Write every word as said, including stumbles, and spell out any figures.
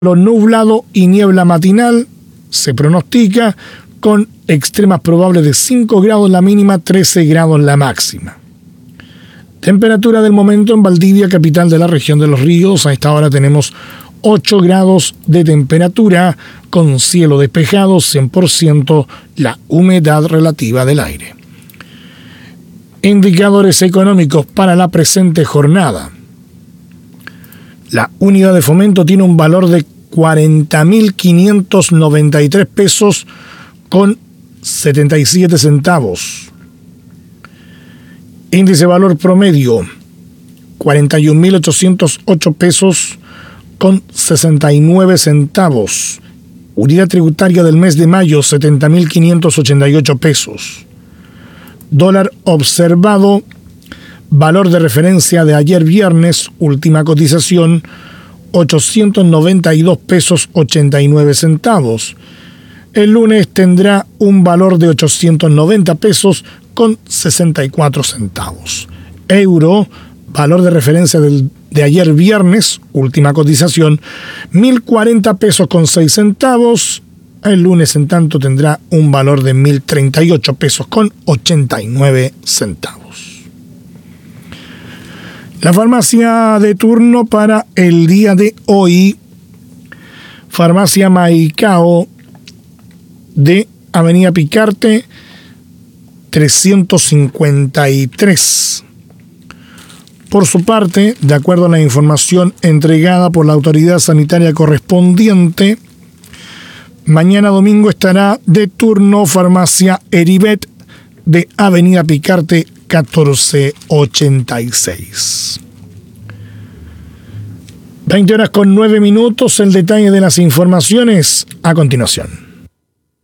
Lo nublado y niebla matinal se pronostica con extremas probables de cinco grados la mínima, trece grados la máxima. Temperatura del momento en Valdivia, capital de la región de Los Ríos. A esta hora tenemos ocho grados de temperatura con cielo despejado, cien por ciento la humedad relativa del aire. Indicadores económicos para la presente jornada. La unidad de fomento tiene un valor de cuarenta mil quinientos noventa y tres pesos con setenta y siete centavos. Índice valor promedio, cuarenta y un mil ochocientos ocho pesos con sesenta y nueve centavos. Unidad tributaria del mes de mayo, setenta mil quinientos ochenta y ocho pesos. Dólar observado, valor de referencia de ayer viernes, última cotización, ochocientos noventa y dos pesos ochenta y nueve centavos. El lunes tendrá un valor de ochocientos noventa pesos con sesenta y cuatro centavos. Euro, valor de referencia del, de ayer viernes, última cotización, mil cuarenta pesos con seis centavos. El lunes, en tanto, tendrá un valor de mil treinta y ocho pesos con ochenta y nueve centavos. La farmacia de turno para el día de hoy, Farmacia Maicao de Avenida Picarte, trescientos cincuenta y tres. Por su parte, de acuerdo a la información entregada por la autoridad sanitaria correspondiente, mañana domingo estará de turno Farmacia Heribet de Avenida Picarte catorce ochenta y seis. veinte horas con nueve minutos, el detalle de las informaciones a continuación.